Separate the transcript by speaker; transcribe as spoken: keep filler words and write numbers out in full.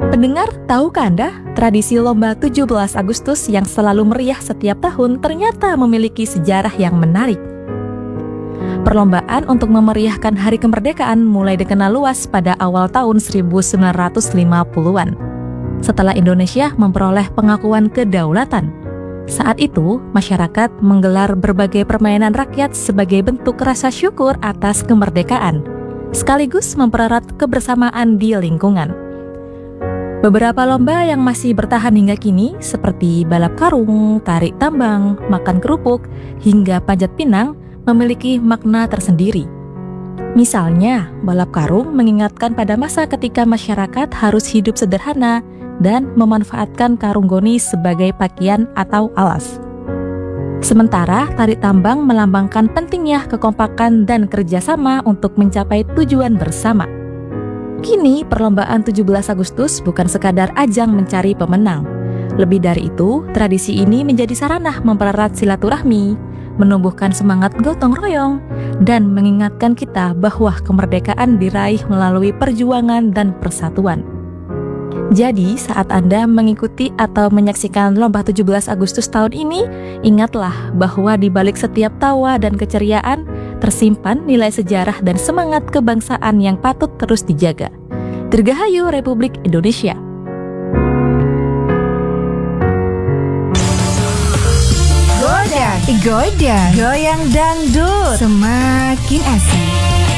Speaker 1: Pendengar, tahukah Anda, tradisi lomba tujuh belas Agustus yang selalu meriah setiap tahun ternyata memiliki sejarah yang menarik. Perlombaan untuk memeriahkan Hari Kemerdekaan mulai dikenal luas pada awal tahun seribu sembilan ratus lima puluhan, setelah Indonesia memperoleh pengakuan kedaulatan. Saat itu, masyarakat menggelar berbagai permainan rakyat sebagai bentuk rasa syukur atas kemerdekaan, sekaligus mempererat kebersamaan di lingkungan. Beberapa lomba yang masih bertahan hingga kini seperti balap karung, tarik tambang, makan kerupuk, hingga panjat pinang memiliki makna tersendiri. Misalnya, balap karung mengingatkan pada masa ketika masyarakat harus hidup sederhana dan memanfaatkan karung goni sebagai pakaian atau alas. Sementara tarik tambang melambangkan pentingnya kekompakan dan kerjasama untuk mencapai tujuan bersama. Kini, perlombaan tujuh belas Agustus bukan sekadar ajang mencari pemenang. Lebih dari itu, tradisi ini menjadi sarana mempererat silaturahmi, menumbuhkan semangat gotong royong, dan mengingatkan kita bahwa kemerdekaan diraih melalui perjuangan dan persatuan. Jadi, saat Anda mengikuti atau menyaksikan lomba tujuh belas Agustus tahun ini, ingatlah bahwa di balik setiap tawa dan keceriaan, tersimpan nilai sejarah dan semangat kebangsaan yang patut terus dijaga. Dirgahayu Republik Indonesia.
Speaker 2: Goyang, goyang, goyang dangdut, semakin asik.